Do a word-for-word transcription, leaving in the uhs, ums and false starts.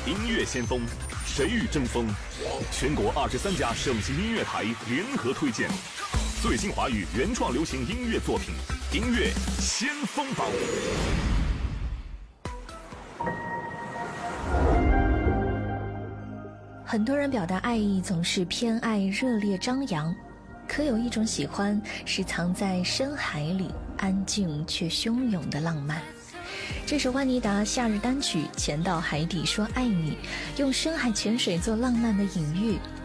音乐先锋，谁与争锋？全国二十三家省级音乐台联合推荐最新华语原创流行音乐作品，音乐先锋榜。 很多人表达爱意总是偏爱热烈张扬，可有一种喜欢是藏在深海里，安静却汹涌的浪漫。这首万妮达夏日单曲《潜到海底说爱你》，用深海潜水做浪漫的隐喻，